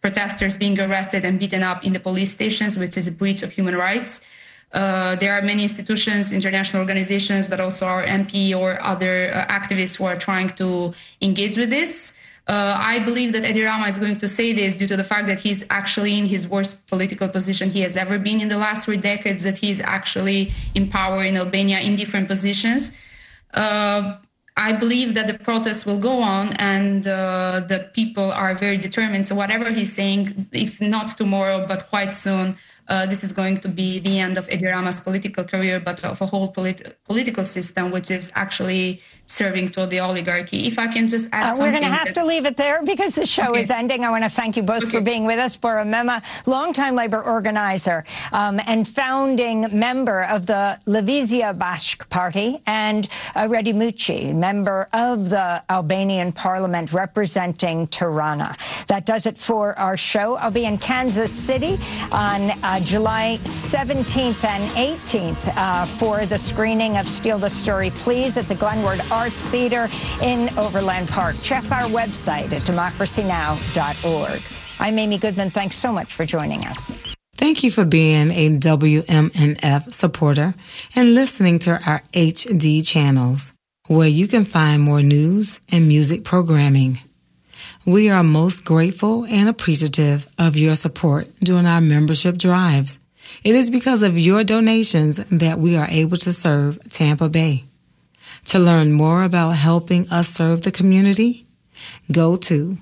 protesters being arrested and beaten up in the police stations, which is a breach of human rights. There are many institutions, international organizations, but also our MP or other activists who are trying to engage with this. I believe that Edi Rama is going to say this due to the fact that he's actually in his worst political position he has ever been in the last 3 decades, that he's actually in power in Albania in different positions. I believe that the protests will go on and the people are very determined. So whatever he's saying, if not tomorrow, but quite soon, this is going to be the end of Edi Rama's political career, but of a whole political system, which is actually serving to the oligarchy. If I can just add something. We're going to have to leave it there because the show is ending. I want to thank you both for being with us. Bora Mema, longtime labor organizer and founding member of the Levizia Bashk Party, and Redi Mucci, member of the Albanian parliament representing Tirana. That does it for our show. I'll be in Kansas City on July 17th and 18th for the screening of Steal the Story, Please at the Glenward Arts Theater in Overland Park. Check our website at democracynow.org. I'm Amy Goodman. Thanks so much for joining us. Thank you for being a WMNF supporter and listening to our HD channels, where you can find more news and music programming. We are most grateful and appreciative of your support during our membership drives. It is because of your donations that we are able to serve Tampa Bay. To learn more about helping us serve the community, go to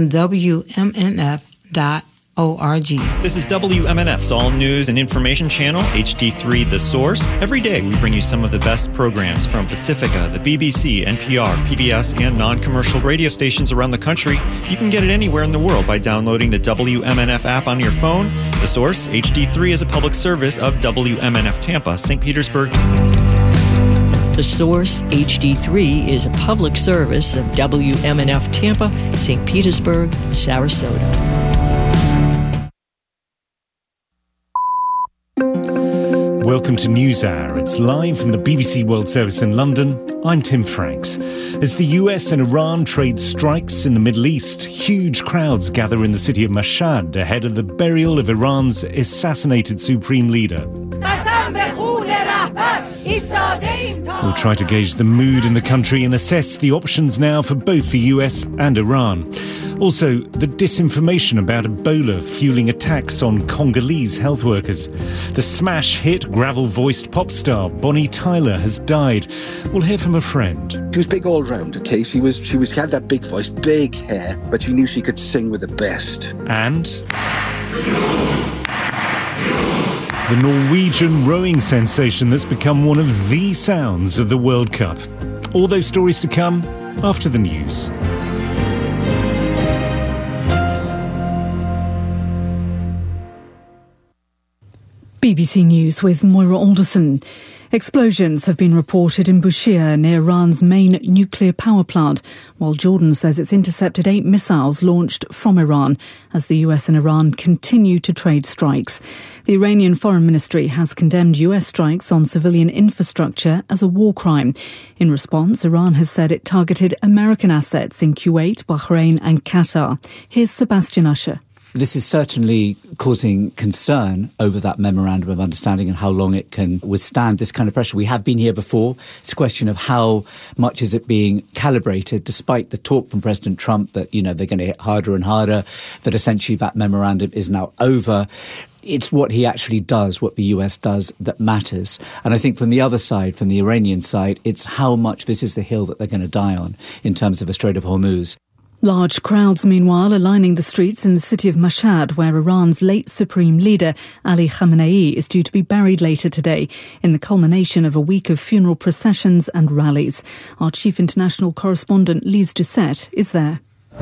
WMNF.org. This is WMNF's all news and information channel, HD3 The Source. Every day we bring you some of the best programs from Pacifica, the BBC, NPR, PBS, and non-commercial radio stations around the country. You can get it anywhere in the world by downloading the WMNF app on your phone. The Source, HD3, is a public service of WMNF Tampa, St. Petersburg. The Source HD3 is a public service of WMNF Tampa, St. Petersburg, Sarasota. Welcome to NewsHour. It's live from the BBC World Service in London. I'm Tim Franks. As the US and Iran trade strikes in the Middle East, huge crowds gather in the city of Mashhad ahead of the burial of Iran's assassinated supreme leader. We'll try to gauge the mood in the country and assess the options now for both the US and Iran. Also, the disinformation about Ebola fueling attacks on Congolese health workers. The smash hit gravel-voiced pop star Bonnie Tyler has died. We'll hear from a friend. She was big all round, okay? She had that big voice, big hair, but she knew she could sing with the best. And the Norwegian rowing sensation that's become one of the sounds of the World Cup. All those stories to come after the news. BBC News with Moira Alderson. Explosions have been reported in Bushehr near Iran's main nuclear power plant, while Jordan says it's intercepted 8 missiles launched from Iran as the US and Iran continue to trade strikes. The Iranian Foreign Ministry has condemned US strikes on civilian infrastructure as a war crime. In response, Iran has said it targeted American assets in Kuwait, Bahrain and Qatar. Here's Sebastian Usher. This is certainly causing concern over that memorandum of understanding and how long it can withstand this kind of pressure. We have been here before. It's a question of how much is it being calibrated, despite the talk from President Trump that, they're going to hit harder and harder, that essentially that memorandum is now over. It's what he actually does, what the US does, that matters. And I think from the other side, from the Iranian side, it's how much this is the hill that they're going to die on in terms of the Strait of Hormuz. Large crowds, meanwhile, are lining the streets in the city of Mashhad, where Iran's late supreme leader, Ali Khamenei, is due to be buried later today in the culmination of a week of funeral processions and rallies. Our chief international correspondent, Lise Doucette, is there.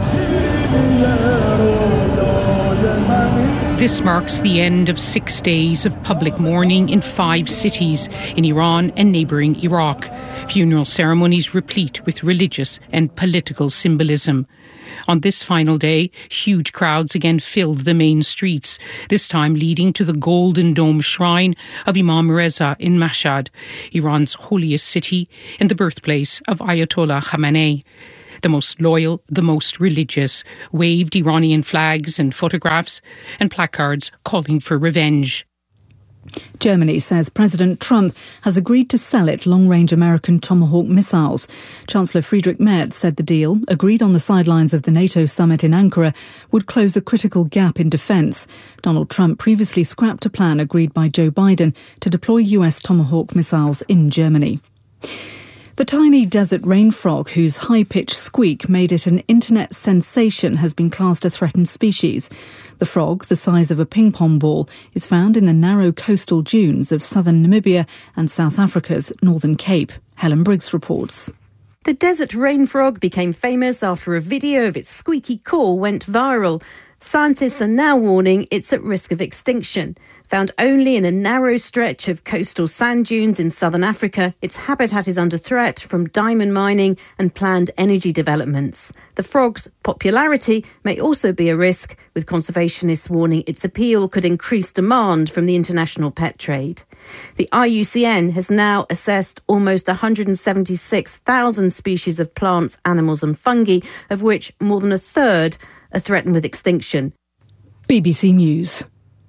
This marks the end of 6 days of public mourning in 5 cities in Iran and neighbouring Iraq. Funeral ceremonies replete with religious and political symbolism. On this final day, huge crowds again filled the main streets, this time leading to the Golden Dome shrine of Imam Reza in Mashhad, Iran's holiest city and the birthplace of Ayatollah Khamenei. The most loyal, the most religious, waved Iranian flags and photographs and placards calling for revenge. Germany says President Trump has agreed to sell it long-range American Tomahawk missiles. Chancellor Friedrich Merz said the deal, agreed on the sidelines of the NATO summit in Ankara, would close a critical gap in defence. Donald Trump previously scrapped a plan agreed by Joe Biden to deploy US Tomahawk missiles in Germany. The tiny desert rain frog, whose high-pitched squeak made it an internet sensation, has been classed a threatened species. The frog, the size of a ping-pong ball, is found in the narrow coastal dunes of southern Namibia and South Africa's Northern Cape. Helen Briggs reports. The desert rain frog became famous after a video of its squeaky call went viral. Scientists are now warning it's at risk of extinction. Found only in a narrow stretch of coastal sand dunes in southern Africa, its habitat is under threat from diamond mining and planned energy developments. The frog's popularity may also be a risk, with conservationists warning its appeal could increase demand from the international pet trade. The IUCN has now assessed almost 176,000 species of plants, animals and fungi, of which more than a third are threatened with extinction. BBC News.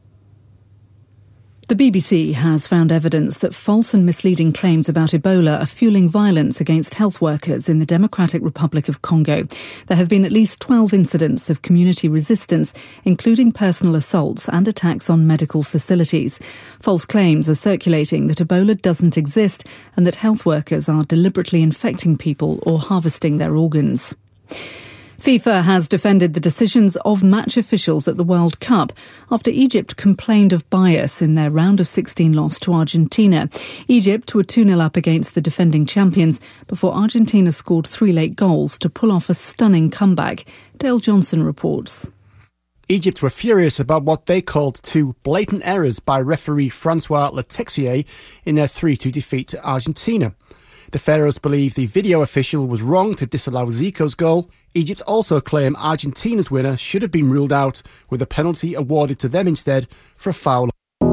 The BBC has found evidence that false and misleading claims about Ebola are fueling violence against health workers in the Democratic Republic of Congo. There have been at least 12 incidents of community resistance, including personal assaults and attacks on medical facilities. False claims are circulating that Ebola doesn't exist and that health workers are deliberately infecting people or harvesting their organs. FIFA has defended the decisions of match officials at the World Cup after Egypt complained of bias in their round of 16 loss to Argentina. Egypt were 2-0 up against the defending champions before Argentina scored 3 late goals to pull off a stunning comeback. Dale Johnson reports. Egypt were furious about what they called 2 blatant errors by referee Francois Letexier in their 3-2 defeat to Argentina. The Pharaohs believe the video official was wrong to disallow Zico's goal. Egypt also claim Argentina's winner should have been ruled out, with a penalty awarded to them instead for a foul.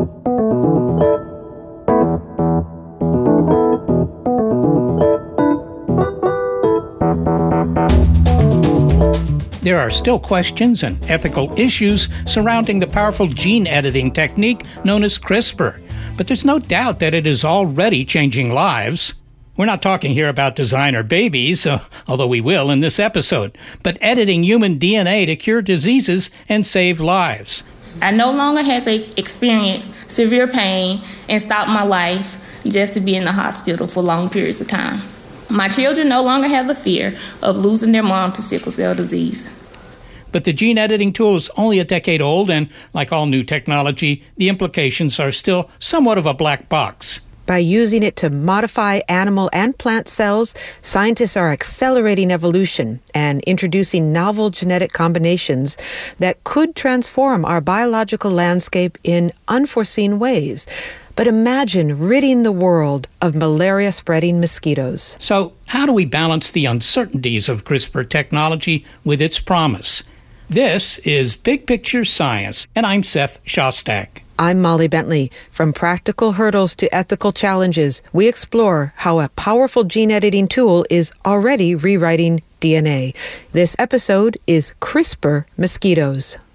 There are still questions and ethical issues surrounding the powerful gene editing technique known as CRISPR, but there's no doubt that it is already changing lives. We're not talking here about designer babies, although we will in this episode, but editing human DNA to cure diseases and save lives. I no longer had to experience severe pain and stop my life just to be in the hospital for long periods of time. My children no longer have the fear of losing their mom to sickle cell disease. But the gene editing tool is only a decade old, and like all new technology, the implications are still somewhat of a black box. By using it to modify animal and plant cells, scientists are accelerating evolution and introducing novel genetic combinations that could transform our biological landscape in unforeseen ways. But imagine ridding the world of malaria-spreading mosquitoes. So how do we balance the uncertainties of CRISPR technology with its promise? This is Big Picture Science, and I'm Seth Shostak. I'm Molly Bentley. From practical hurdles to ethical challenges, we explore how a powerful gene editing tool is already rewriting DNA. This episode is CRISPR mosquitoes.